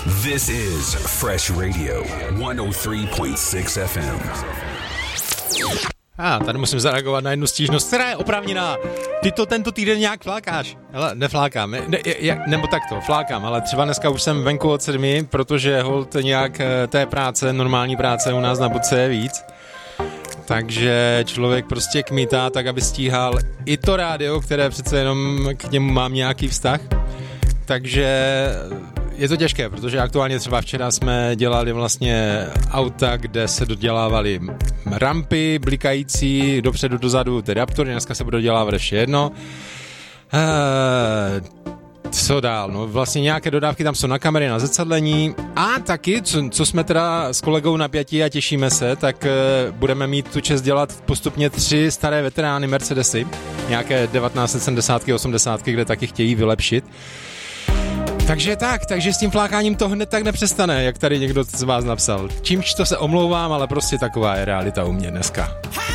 This is Fresh Radio 103.6 FM. Tady musím zareagovat na jednu stížnost, která je oprávněná. Ty to tento týden nějak flákáš. Hele, neflákám, nebo takto, flákám, ale třeba dneska už jsem venku od 7, protože holt nějak té práce, normální práce u nás na Budce je víc. Takže člověk prostě kmítá tak, aby stíhal i to rádio, které přece jenom k němu mám nějaký vztah. Takže je to těžké, protože aktuálně třeba včera jsme dělali vlastně auta, kde se dodělávaly rampy blikající dopředu, dozadu, ty Raptory, dneska se bude dodělávat ještě jedno. Co dál? No vlastně nějaké dodávky tam jsou na kamery, na zrcadlení a taky, co jsme teda s kolegou napjatí a těšíme se, tak budeme mít tu čest dělat postupně 3 staré veterány Mercedesy, nějaké 1970, 80, kde taky chtějí vylepšit. Takže s tím flákáním to hned tak nepřestane, jak tady někdo z vás napsal. Čímž to se omlouvám, ale prostě taková je realita u mě dneska.